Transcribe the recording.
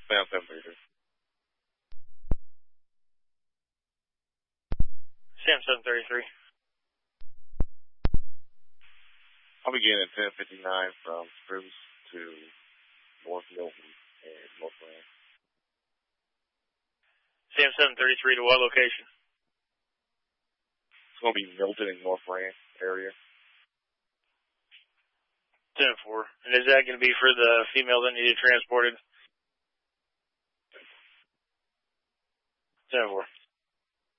Sam 733. Sam 733. I'll be getting at 1059 from Spruce to North Milton and North Rand. Sam 733 to what location? It's going to be Milton and North Rand area. 10-4. And is that going to be for the female that needed transported? 10-4.